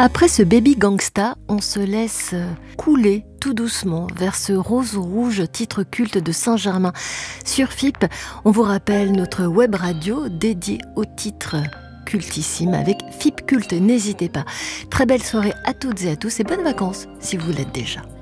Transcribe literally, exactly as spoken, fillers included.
Après ce Baby Gangsta, on se laisse couler tout doucement vers ce Rose Rouge, titre culte de Saint-Germain. Sur F I P, on vous rappelle notre web radio dédiée au titre cultissime avec F I P Culte. N'hésitez pas. Très belle soirée à toutes et à tous et bonnes vacances si vous l'êtes déjà.